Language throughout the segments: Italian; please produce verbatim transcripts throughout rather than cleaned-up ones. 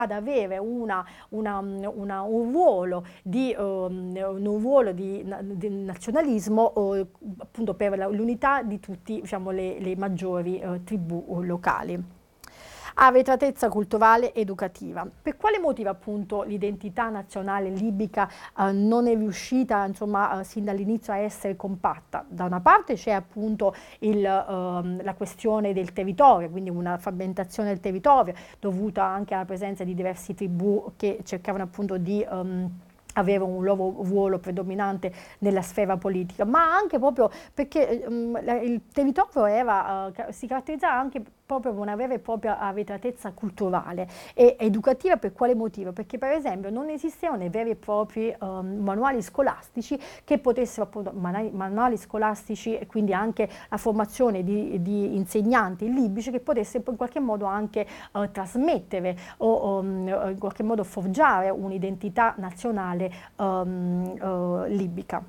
ad avere una, una, una, un ruolo di, um, un ruolo di, di nazionalismo uh, appunto per l'unità di tutte, diciamo, le, le maggiori uh, tribù uh, locali. Arretratezza culturale educativa. Per quale motivo appunto l'identità nazionale libica eh, non è riuscita, insomma, eh, sin dall'inizio a essere compatta? Da una parte c'è appunto il, ehm, la questione del territorio, quindi una frammentazione del territorio dovuta anche alla presenza di diverse tribù che cercavano appunto di um, avere un loro ruolo predominante nella sfera politica, ma anche proprio perché um, il territorio era, uh, si caratterizzava anche proprio per una vera e propria arretratezza culturale e educativa. Per quale motivo? Perché per esempio non esistevano veri e propri um, manuali scolastici che potessero appunto, manuali, manuali scolastici e quindi anche la formazione di, di insegnanti libici che potessero in qualche modo anche uh, trasmettere o um, in qualche modo forgiare un'identità nazionale Um, uh, libica.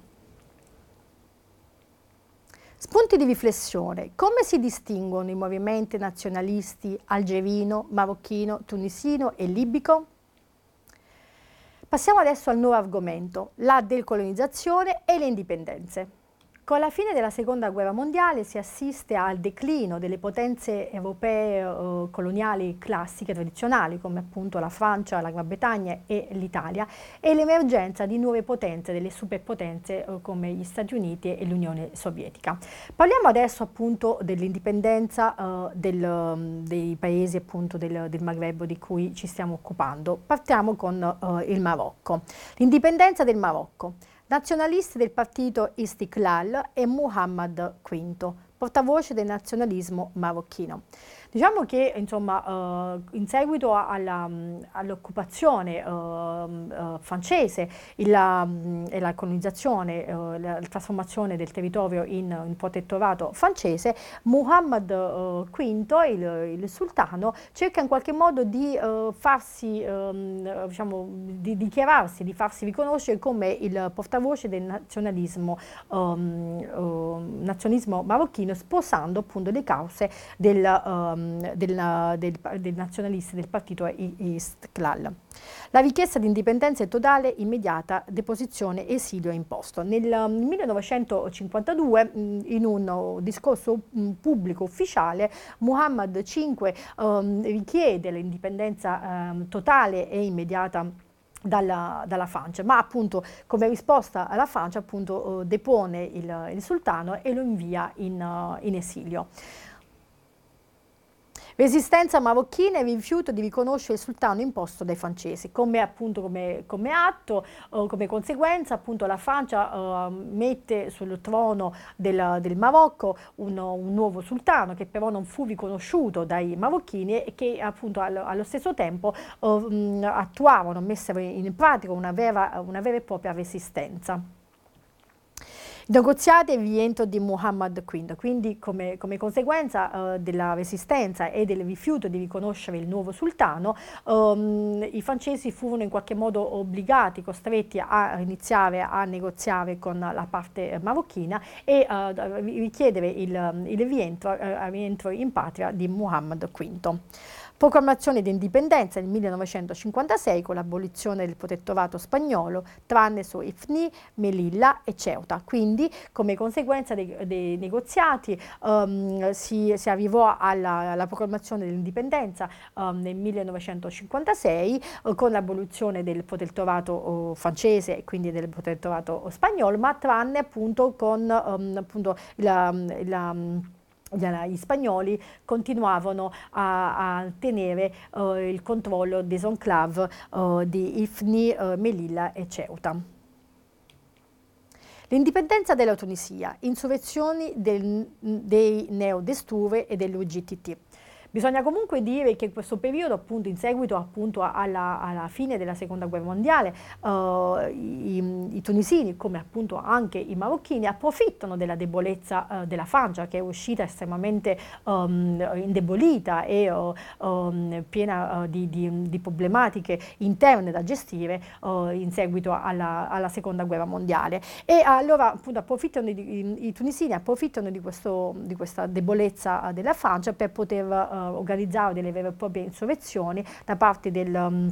Spunti di riflessione. Come si distinguono i movimenti nazionalisti algerino, marocchino, tunisino e libico? Passiamo adesso al nuovo argomento, la decolonizzazione e le indipendenze. Con la fine della seconda guerra mondiale si assiste al declino delle potenze europee eh, coloniali classiche, tradizionali, come appunto la Francia, la Gran Bretagna e l'Italia, e l'emergenza di nuove potenze, delle superpotenze eh, come gli Stati Uniti e l'Unione Sovietica. Parliamo adesso appunto dell'indipendenza eh, del, dei paesi appunto del, del Maghreb di cui ci stiamo occupando. Partiamo con eh, il Marocco. L'indipendenza del Marocco. Nazionalisti del partito Istiklal e Muhammad quinto, portavoce del nazionalismo marocchino. Diciamo che insomma, uh, in seguito all'occupazione uh, uh, francese e la, um, la colonizzazione, uh, la, la trasformazione del territorio in, in protettorato francese, Muhammad uh, quinto, il, il sultano, cerca in qualche modo di uh, farsi, um, diciamo, di dichiararsi, di farsi riconoscere come il portavoce del nazionalismo, um, uh, nazionalismo marocchino, sposando appunto le cause del um, Del, del, del nazionalisti del partito Istiklal. La richiesta di indipendenza è totale, immediata, deposizione, esilio imposto. Nel millenovecentocinquantadue, in un discorso pubblico ufficiale, Muhammad cinque um, richiede l'indipendenza um, totale e immediata Dalla, dalla Francia, ma appunto come risposta alla Francia appunto uh, depone il, il sultano e lo invia in, uh, in esilio. Resistenza marocchina e rifiuto di riconoscere il sultano imposto dai francesi. Come, appunto, come, come atto, eh, come conseguenza, appunto, la Francia eh, mette sul trono del, del Marocco un, un nuovo sultano che però non fu riconosciuto dai marocchini e che appunto allo, allo stesso tempo eh, mh, attuavano, messero in pratica una vera, una vera e propria resistenza. Negoziati e il rientro di Muhammad quinto, quindi come, come conseguenza uh, della resistenza e del rifiuto di riconoscere il nuovo sultano, um, i francesi furono in qualche modo obbligati, costretti a iniziare a negoziare con la parte marocchina e uh, richiedere il, il rientro, uh, rientro in patria di Muhammad quinto. Proclamazione di indipendenza nel millenovecentocinquantasei con l'abolizione del protettorato spagnolo, tranne su Ifni, Melilla e Ceuta. Quindi, come conseguenza dei, dei negoziati, um, si, si arrivò alla, alla proclamazione dell'indipendenza um, nel millenovecentocinquantasei uh, con l'abolizione del protettorato uh, francese e quindi del protettorato spagnolo, ma tranne appunto con um, appunto la, la gli spagnoli continuavano a, a tenere uh, il controllo des enclaves uh, di Ifni, uh, Melilla e Ceuta. L'indipendenza della Tunisia, insurrezioni del, dei neodesture e dell'U G T T. Bisogna comunque dire che in questo periodo, appunto, in seguito appunto alla, alla fine della seconda guerra mondiale, uh, i, i tunisini, come appunto anche i marocchini, approfittano della debolezza uh, della Francia, che è uscita estremamente um, indebolita e uh, um, piena uh, di, di, di problematiche interne da gestire uh, in seguito alla, alla seconda guerra mondiale. E allora appunto approfittano di, i, i tunisini approfittano di, questo, di questa debolezza uh, della Francia per poter uh, organizzare delle vere e proprie insurrezioni da parte del